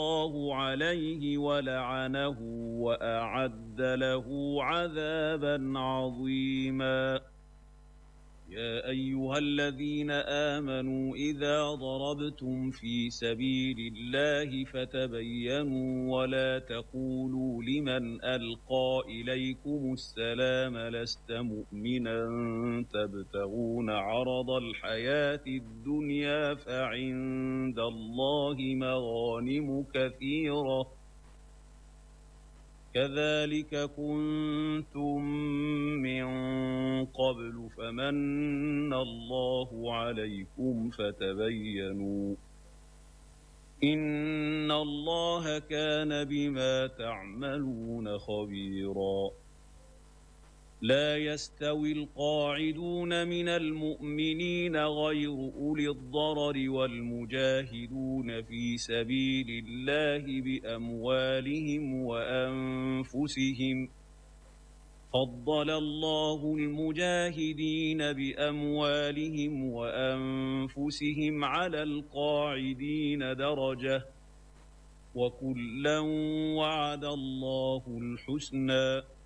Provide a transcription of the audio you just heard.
الله عليه ولعنه وأعد له عذابا عظيما. يا أيها الذين آمنوا إذا ضربتم في سبيل الله فتبينوا ولا تقولوا لمن ألقى إليكم السلام لست مؤمنا تبتغون عرض الحياة الدنيا فعند الله مغانم كثيرة كذلك كنتم من قبل فمن الله عليكم فتبينوا إن الله كان بما تعملون خبيرا. لا يستوي القاعدون من المؤمنين غير أولي الضرر والمجاهدون في سبيل الله بأموالهم وأنفسهم فضل الله المجاهدين بأموالهم وأنفسهم على القاعدين درجة وكلا وعد الله الحسنى